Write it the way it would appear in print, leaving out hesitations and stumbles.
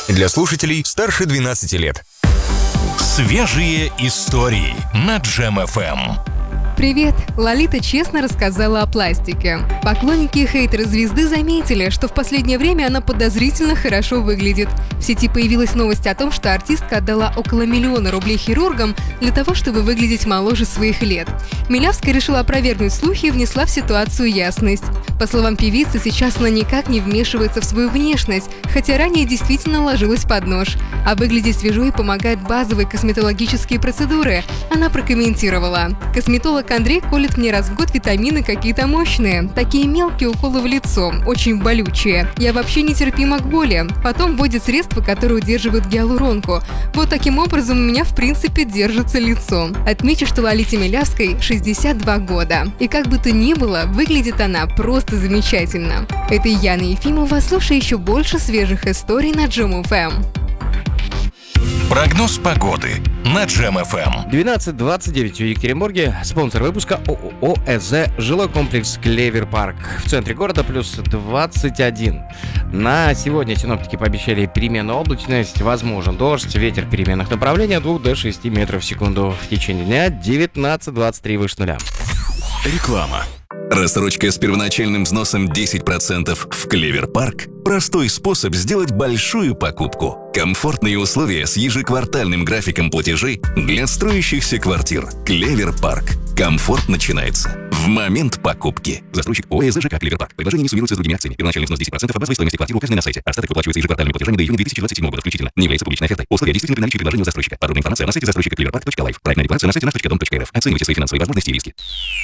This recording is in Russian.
Для слушателей старше 12 лет. Свежие истории на Джем ФМ. Привет! Лолита честно рассказала о пластике. Поклонники и хейтеры звезды заметили, что в последнее время она подозрительно хорошо выглядит. В сети появилась новость о том, что артистка отдала около 1 миллиона рублей хирургам для того, чтобы выглядеть моложе своих лет. Милявская решила опровергнуть слухи и внесла в ситуацию ясность. По словам певицы, сейчас она никак не вмешивается в свою внешность, хотя ранее действительно ложилась под нож. А выглядеть свежо и помогают базовые косметологические процедуры. Она прокомментировала: «Косметолог Андрей колет мне раз в год витамины какие-то мощные. Такие мелкие уколы в лицо, очень болючие. Я вообще нетерпима к боли. Потом вводит средства, которые удерживают гиалуронку. Вот таким образом у меня в принципе держится лицо». Отмечу, что Лолите Милявской 62 года. И как бы то ни было, выглядит она просто замечательно. Это Яна Ефимова. Слушай еще больше свежих историй на Джем ФМ. Прогноз погоды на Джем ФМ. 12:29 в Екатеринбурге. Спонсор выпуска ООО «ЭЗ». Жилой комплекс «Клевер Парк». В центре города плюс 21. На сегодня синоптики пообещали переменную облачность. Возможен дождь, ветер переменных направлений от 2 до 6 метров в секунду. В течение дня 19-23 выше нуля. Реклама. Рассрочка с первоначальным взносом 10% в Клевер Парк – простой способ сделать большую покупку. Комфортные условия с ежеквартальным графиком платежей для строящихся квартир. Клевер Парк. Комфорт начинается в момент покупки. Застройщик ООО «ЖК Клевер Парк». Предложение не суммируется с другими акциями. Первоначальный взнос 10% от базовой стоимости квартиры указанной на сайте. Остаток выплачивается ежеквартальными платежами до июня 2027 года включительно. Не является публичной офертой. Условия действительно при наличии предложения у застройщика. Подробная информация на сайте застройщика cleverpark.life. Проектная декларация на сайте nаш.dom.rf. Оценивайте свои финансовые возможности и риски.